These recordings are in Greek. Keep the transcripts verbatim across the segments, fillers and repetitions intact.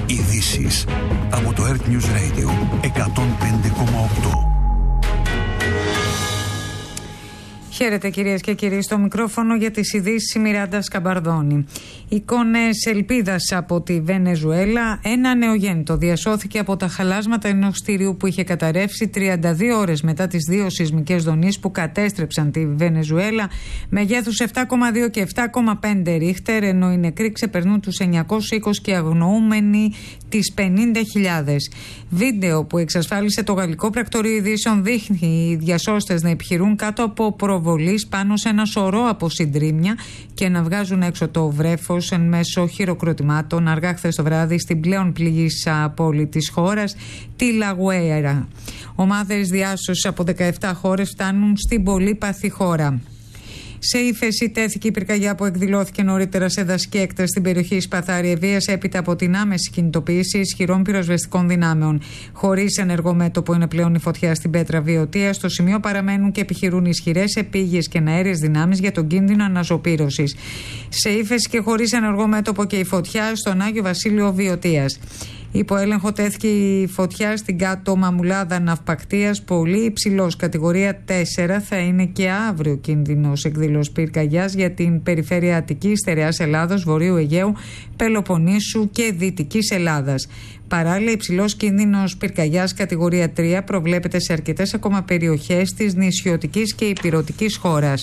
Ειδήσεις από το Earth News Radio εκατόν πέντε κόμμα οκτώ. Χαίρετε κυρίες και κύριοι, στο μικρόφωνο για τις ειδήσεις η Μιράντα Σκαμπαρδόνη. Εικόνες ελπίδας από τη Βενεζουέλα. Ένα νεογέννητο διασώθηκε από τα χαλάσματα ενός κτίριου που είχε καταρρεύσει τριάντα δύο ώρες μετά τις δύο σεισμικές δονήσεις που κατέστρεψαν τη Βενεζουέλα, μεγέθους επτά κόμμα δύο και επτά κόμμα πέντε ρίχτερ, ενώ οι νεκροί ξεπερνούν τους εννιακόσιους είκοσι και αγνοούμενοι τις πενήντα χιλιάδες. Βίντεο που εξασφάλισε το γαλλικό πρακτορείο ειδήσεων δείχνει οι διασώστες να επιχειρούν κάτω από προβολής πάνω σε ένα σωρό από συντρίμμια και να βγάζουν έξω το βρέφος εν μέσω χειροκροτημάτων αργά χθες το βράδυ στην πλέον πληγήσα πόλη της χώρας, τη Λαγουέρα. Ομάδες διάσωσης από δεκαεπτά χώρες φτάνουν στην πολύπαθη χώρα. Σε ύφεση τέθηκε η πυρκαγιά που εκδηλώθηκε νωρίτερα σε δασική έκταση στην περιοχή Σπαθάρη Ευβοίας έπειτα από την άμεση κινητοποίηση ισχυρών πυροσβεστικών δυνάμεων. Χωρίς ενεργό μέτωπο είναι πλέον η φωτιά στην Πέτρα Βιωτία. Στο σημείο παραμένουν και επιχειρούν ισχυρές επίγειες και αέριες δυνάμεις για τον κίνδυνο αναζωπήρωσης. Σε ύφεση και χωρίς ενεργό μέτωπο και η φωτιά στον Άγιο Βασίλειο Βιωτίας. Υπό έλεγχο τέθηκε η φωτιά στην κάτω μαμουλάδα ναυπακτίας, πολύ υψηλός, κατηγορία τέσσερα. Θα είναι και αύριο κίνδυνος εκδήλωσης πυρκαγιάς για την περιφέρεια Αττικής, Στερεάς Ελλάδος, Βορείου Αιγαίου, Πελοποννήσου και Δυτικής Ελλάδας. Παράλληλα, υψηλός κίνδυνος πυρκαγιάς κατηγορία τρία προβλέπεται σε αρκετές ακόμα περιοχές της νησιωτικής και ηπειρωτικής χώρας.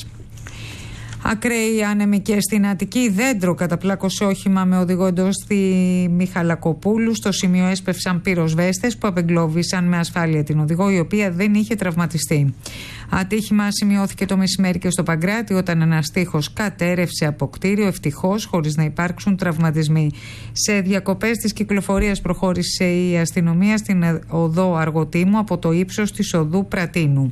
Ακραίοι άνεμοι και στην Αττική. Δέντρο καταπλάκωσε όχημα με οδηγό εντός στη Μιχαλακοπούλου. Στο σημείο έσπευσαν πυροσβέστες που απεγκλώβησαν με ασφάλεια την οδηγό, η οποία δεν είχε τραυματιστεί. Ατύχημα σημειώθηκε το μεσημέρι και στο Παγκράτη όταν ένας τοίχος κατέρευσε από κτίριο, ευτυχώς χωρίς να υπάρξουν τραυματισμοί. Σε διακοπές της κυκλοφορίας προχώρησε η αστυνομία στην οδό Αργοτήμου από το ύψος της οδού Πρατίνου.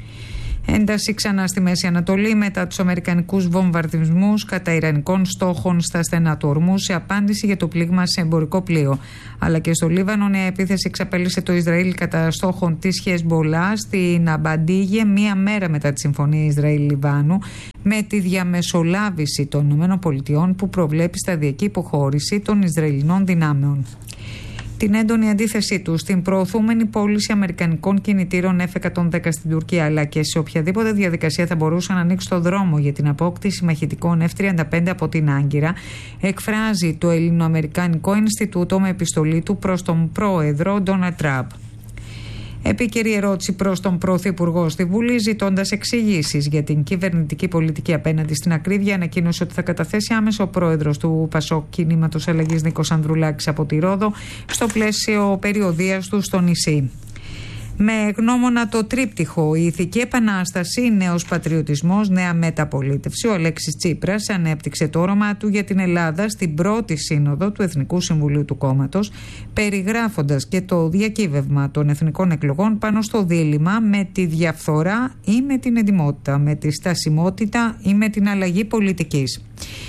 Ένταση ξανά στη Μέση Ανατολή μετά τους αμερικανικούς βομβαρδισμούς κατά ιρανικών στόχων στα στενά του Ορμού σε απάντηση για το πλήγμα σε εμπορικό πλοίο. Αλλά και στο Λίβανο νέα επίθεση εξαπέλυσε το Ισραήλ κατά στόχων της Χεσμολάχ στην Αμπαντίγε μία μέρα μετά τη συμφωνία Ισραήλ-Λιβάνου με τη διαμεσολάβηση των ΗΠΑ που προβλέπει σταδιακή υποχώρηση των Ισραηλινών δυνάμεων. Την έντονη αντίθεσή του στην προωθούμενη πώληση αμερικανικών κινητήρων εφ εκατόν δέκα στην Τουρκία, αλλά και σε οποιαδήποτε διαδικασία θα μπορούσαν να ανοίξει το δρόμο για την απόκτηση μαχητικών εφ τριάντα πέντε από την Άγκυρα, εκφράζει το Ελληνοαμερικανικό Ινστιτούτο με επιστολή του προς τον πρόεδρο Ντόναλντ Τραμπ. Επίκαιρη ερώτηση προς τον Πρωθυπουργό στη Βουλή, ζητώντας εξηγήσεις για την κυβερνητική πολιτική απέναντι στην ακρίβεια, ανακοίνωσε ότι θα καταθέσει άμεσα ο πρόεδρος του Πασόκ Κινήματος Αλλαγής Νίκος Ανδρουλάκης από τη Ρόδο, στο πλαίσιο περιοδείας του στο νησί. Με γνώμονα το τρίπτυχο η ηθική επανάσταση, νέος πατριωτισμός, νέα μεταπολίτευση, ο Αλέξης Τσίπρας ανέπτυξε το όραμά του για την Ελλάδα στην πρώτη σύνοδο του Εθνικού Συμβουλίου του κόμματος, περιγράφοντας και το διακύβευμα των εθνικών εκλογών πάνω στο δίλημμα με τη διαφθορά ή με την εντιμότητα, με τη στασιμότητα ή με την αλλαγή πολιτικής.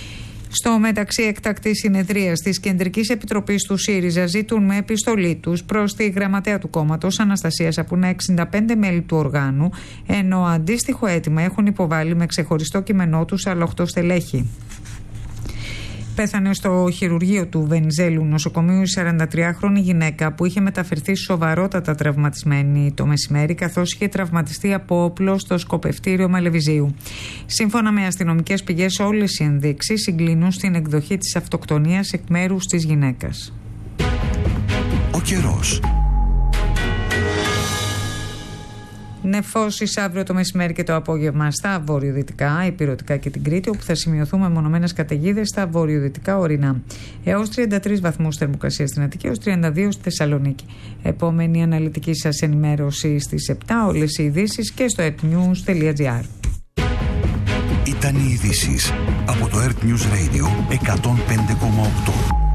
Στο μεταξύ, εκτακτή συνεδρία της Κεντρικής Επιτροπής του ΣΥΡΙΖΑ ζητούν με επιστολή τους προς τη γραμματέα του κόμματος Αναστασία Σαπούνα εξήντα πέντε μέλη του οργάνου, ενώ αντίστοιχο αίτημα έχουν υποβάλει με ξεχωριστό κείμενό τους άλλα οκτώ στελέχη. Πέθανε στο χειρουργείο του Βενιζέλου νοσοκομείου η σαραντατριάχρονη γυναίκα που είχε μεταφερθεί σοβαρότατα τραυματισμένη το μεσημέρι, καθώς είχε τραυματιστεί από όπλο στο σκοπευτήριο Μαλεβιζίου. Σύμφωνα με αστυνομικές πηγές, όλες οι ενδείξεις συγκλίνουν στην εκδοχή της αυτοκτονίας εκ μέρους της γυναίκας. Ο καιρός. Νεφώσεις αύριο το μεσημέρι και το απόγευμα στα βορειοδυτικά, ηπειρωτικά και την Κρήτη, όπου θα σημειωθούν μεμονωμένες καταιγίδες στα βορειοδυτικά ορεινά. Έως τριάντα τρεις βαθμούς θερμοκρασία στην Αττική, έως τριάντα δύο στη Θεσσαλονίκη. Επόμενη αναλυτική σας ενημέρωση στις επτά, όλες οι ειδήσεις και στο earthnews τελεία gr. Ήταν οι ειδήσεις από το Earth News Radio εκατόν πέντε κόμμα οκτώ.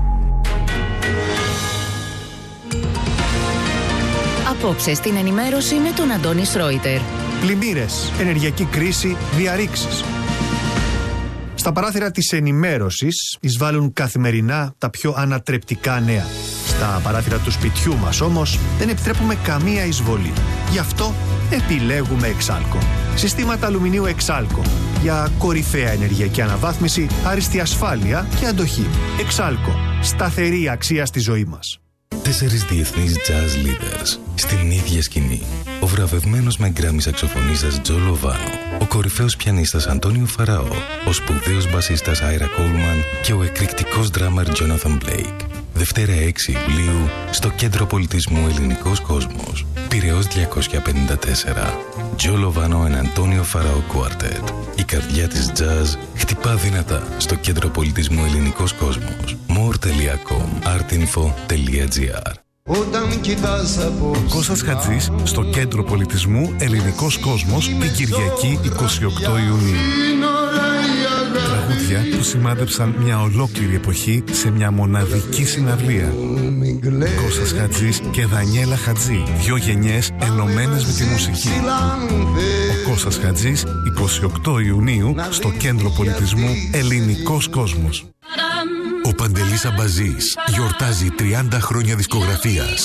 Απόψε στην ενημέρωση με τον Αντώνη Σρόιτερ. Πλημμύρες, ενεργειακή κρίση, διαρρήξεις. Στα παράθυρα της ενημέρωσης εισβάλλουν καθημερινά τα πιο ανατρεπτικά νέα. Στα παράθυρα του σπιτιού μας όμως δεν επιτρέπουμε καμία εισβολή. Γι' αυτό επιλέγουμε Εξάλκο. Συστήματα αλουμινίου Εξάλκο για κορυφαία ενεργειακή αναβάθμιση, άριστη ασφάλεια και αντοχή. Εξάλκο. Σταθερή αξία στη ζωή μας. Τέσσερις διεθνείς jazz leaders στην ίδια σκηνή. Ο βραβευμένος με γκράμι σαξοφωνίστας Τζο Λοβάνο, ο κορυφαίος πιανίστας Αντώνιο Φαραώ, ο σπουδαίος μπασίστας Άιρα Κόλμαν και ο εκρηκτικός ντράμερ Τζόναθαν Μπλέικ. Δευτέρα έξι Ιουλίου στο Κέντρο Πολιτισμού Ελληνικός Κόσμος. Πειραιώς διακόσια πενήντα τέσσερα. Τζο Λοβάνο and Αντώνιο Φαραώ Quartet. Η καρδιά της jazz χτυπά δυνατά στο Κέντρο Πολιτισμού Ελληνικός Κόσμος. more τελεία com artinfo τελεία gr. Ο Κώστας Χατζής στο Κέντρο Πολιτισμού Ελληνικός Κόσμος την Κυριακή εικοστή ογδόη Ιουνίου. Τραγούδια που σημάδεψαν μια ολόκληρη εποχή σε μια μοναδική συναυλία. Κώστας Χατζής και Δανιέλα Χατζή, δυο γενιές ενωμένες με τη μουσική. Ο Κώστας Χατζής εικοστή ογδόη Ιουνίου στο Κέντρο Πολιτισμού Ελληνικός Κόσμος. Ο Παντελής Αμπαζής γιορτάζει τριάντα χρόνια δισκογραφίας.